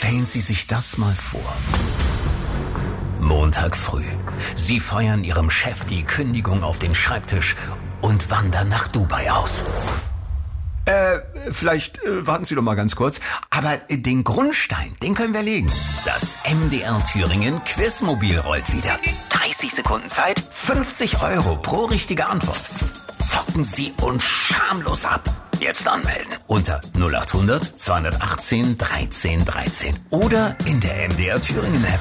Stellen Sie sich das mal vor. Montag früh. Sie feuern Ihrem Chef die Kündigung auf den Schreibtisch und wandern nach Dubai aus. Vielleicht warten Sie doch mal ganz kurz. Aber den Grundstein, den können wir legen. Das MDR Thüringen Quizmobil rollt wieder. 30 Sekunden Zeit, 50 € pro richtige Antwort. Zocken Sie uns schamlos ab. Jetzt anmelden unter 0800 218 13 13 oder in der MDR Thüringen App.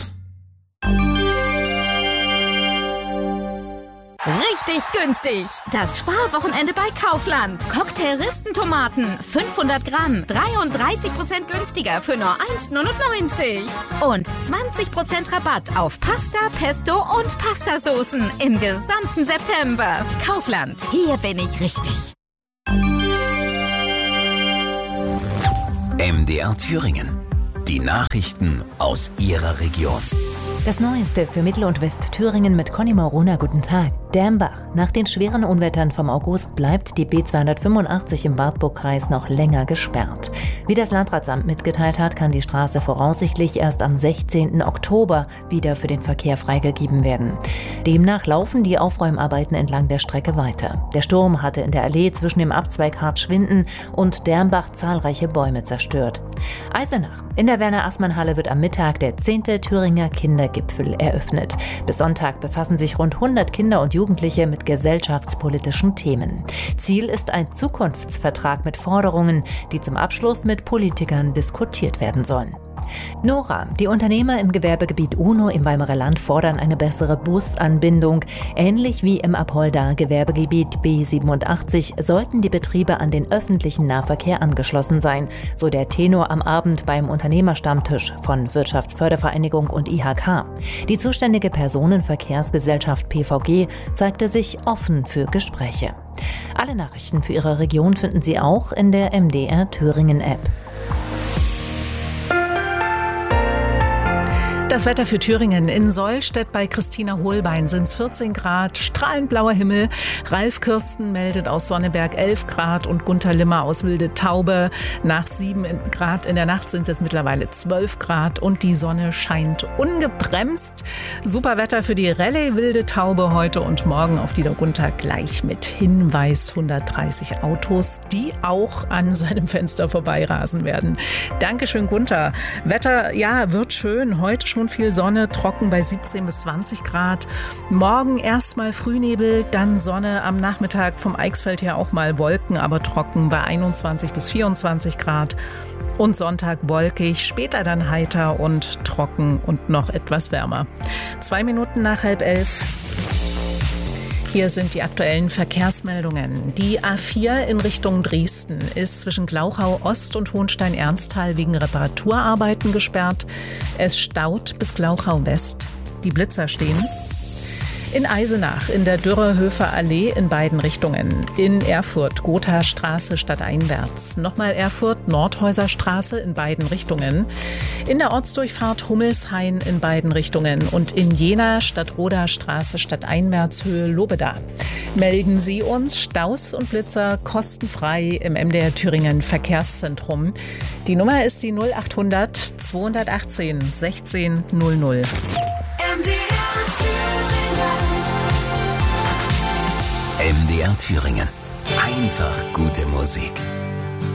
Richtig günstig. Das Sparwochenende bei Kaufland. Cocktail-Ristentomaten 500 Gramm, 33% günstiger für nur 1,99 €. Und 20% Rabatt auf Pasta, Pesto und Pastasoßen im gesamten September. Kaufland, hier bin ich richtig. MDR Thüringen. Die Nachrichten aus Ihrer Region. Das Neueste für Mittel- und Westthüringen mit Conny Morona. Guten Tag. Dermbach. Nach den schweren Unwettern vom August bleibt die B285 im Wartburgkreis noch länger gesperrt. Wie das Landratsamt mitgeteilt hat, kann die Straße voraussichtlich erst am 16. Oktober wieder für den Verkehr freigegeben werden. Demnach laufen die Aufräumarbeiten entlang der Strecke weiter. Der Sturm hatte in der Allee zwischen dem Abzweig Hartschwinden und Dermbach zahlreiche Bäume zerstört. Eisenach. In der Werner-Assmann-Halle wird am Mittag der 10. Thüringer Kindergipfel eröffnet. Bis Sonntag befassen sich rund 100 Kinder und Jugendliche mit gesellschaftspolitischen Themen. Ziel ist ein Zukunftsvertrag mit Forderungen, die zum Abschluss mit Politikern diskutiert werden sollen. Nora. Die Unternehmer im Gewerbegebiet Uno im Weimarer Land fordern eine bessere Busanbindung. Ähnlich wie im Apolda Gewerbegebiet B87 sollten die Betriebe an den öffentlichen Nahverkehr angeschlossen sein, so der Tenor am Abend beim Unternehmerstammtisch von Wirtschaftsfördervereinigung und IHK. Die zuständige Personenverkehrsgesellschaft PVG zeigte sich offen für Gespräche. Alle Nachrichten für Ihre Region finden Sie auch in der MDR Thüringen App. Das Wetter für Thüringen. In Sollstedt bei Christina Hohlbein sind es 14 Grad, strahlend blauer Himmel. Ralf Kirsten meldet aus Sonneberg 11 Grad und Gunther Limmer aus Wilde Taube. Nach 7 Grad in der Nacht sind es jetzt mittlerweile 12 Grad und die Sonne scheint ungebremst. Super Wetter für die Rallye Wilde Taube heute und morgen, auf die der Gunther gleich mit hinweist. 130 Autos, die auch an seinem Fenster vorbeirasen werden. Dankeschön, Gunther. Wetter, ja, wird schön. Heute schon viel Sonne, trocken bei 17 bis 20 Grad. Morgen erstmal Frühnebel, dann Sonne. Am Nachmittag vom Eichsfeld her auch mal Wolken, aber trocken bei 21 bis 24 Grad. Und Sonntag wolkig, später dann heiter und trocken und noch etwas wärmer. 2 Minuten nach 10:30. Hier sind die aktuellen Verkehrsmeldungen. Die A4 in Richtung Dresden ist zwischen Glauchau Ost und Hohenstein-Ernsthal wegen Reparaturarbeiten gesperrt. Es staut bis Glauchau West. Die Blitzer stehen. In Eisenach in der Dürerhöfer Allee in beiden Richtungen. In Erfurt Gothastraße stadteinwärts. Nochmal Erfurt Nordhäuserstraße in beiden Richtungen. In der Ortsdurchfahrt Hummelshain in beiden Richtungen. Und in Jena Stadtroder Straße stadteinwärts Höhe Lobeda. Melden Sie uns Staus und Blitzer kostenfrei im MDR Thüringen Verkehrszentrum. Die Nummer ist die 0800 218 16 00. MDR Thüringen. Einfach gute Musik.